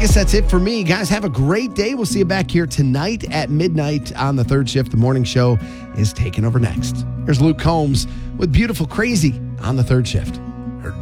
guess that's it for me. Guys, have a great day. We'll see you back here tonight at midnight on the third shift. The morning show is taking over next. Here's Luke Combs with Beautiful Crazy on the third shift.